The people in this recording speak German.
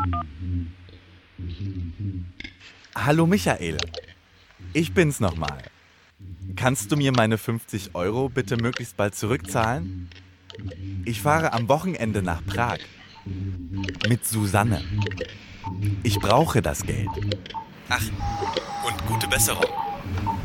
Hallo Michael, ich bin's nochmal. Kannst du mir meine 50 € bitte möglichst bald zurückzahlen? Ich fahre am Wochenende nach Prag. Mit Susanne. Ich brauche das Geld. Ach, und gute Besserung.